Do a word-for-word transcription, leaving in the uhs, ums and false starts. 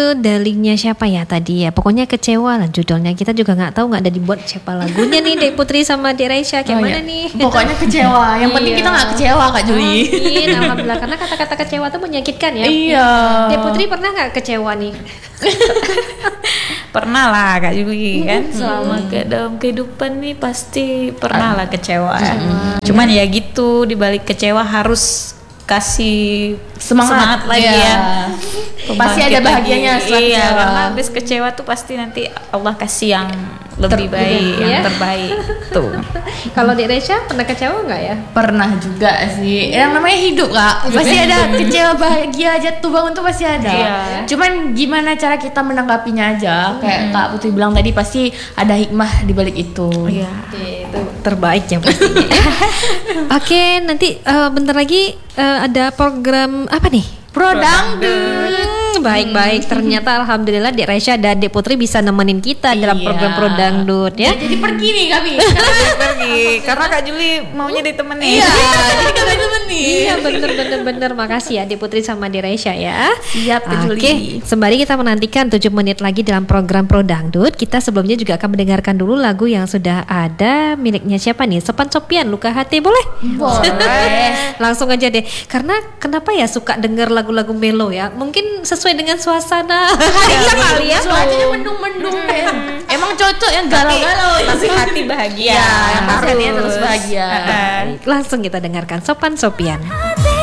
judul Darlingnya siapa ya tadi ya? Pokoknya kecewa lah judulnya. Kita juga nggak tahu nggak ada dibuat siapa lagunya nih Dek Putri sama Dek Raisya. Kayak Oh, mana iya. nih? Pokoknya kecewa. Yang penting Iya. kita nggak kecewa Kak Juli. Amin, alhamdulillah. Karena kata-kata kecewa tuh menyakitkan ya. Iya. Dek Putri pernah nggak kecewa nih? Pernah lah Kak Juli kan, selama ke dalam kehidupan nih pasti pernah lah kecewa. Cuman ya gitu, dibalik kecewa harus kasih Semangat. semangat lagi Iya. ya. Pasti ada Pembangkit bahagianya lagi. setelah Iya, kecewa. karena habis kecewa tuh pasti nanti Allah kasih yang lebih baik, yang ya. terbaik tuh. Kalau Dek Raisya pernah kecewa nggak ya? Pernah juga sih. Yang namanya hidup Kak. Pasti ada kecewa, bahagia, jatuh bangun tuh pasti ada. Iya. Cuman gimana cara kita menanggapinya aja. Kayak Kak Putri bilang tadi pasti ada hikmah di balik itu. Iya. Oke, itu terbaik yang pastinya. ya. Oke, nanti eh, bentar lagi eh, ada program apa nih? Prodangdut. Hmm, baik-baik. Ternyata alhamdulillah Dek Raisya dan Dek Putri bisa nemenin kita dalam Iya. program Prodangdut ya. Jadi pergi nih kami. Pergi karena Kak Juli maunya ditemenin. Iya, jadi kami temen nih. Iya bener bener bener. Makasih ya Dek Putri sama Dek Raisya ya. Siap, Kak Juli. Oke, sembari kita menantikan tujuh menit lagi dalam program Prodangdut, kita sebelumnya juga akan mendengarkan dulu lagu yang sudah ada miliknya siapa nih? Sopan Sopian, Luka Hati, boleh? Boleh. Langsung aja deh. Karena kenapa ya suka denger lagu-lagu melo ya? Mungkin sesuai dengan suasana hari kali ya. Cuacanya mendung-mendung ya. Emang cocok yang galau-galau. Tapi hati bahagia. Iya, yang pasti hatinya terus bahagia. Langsung kita dengarkan Sopan Sopian. Hati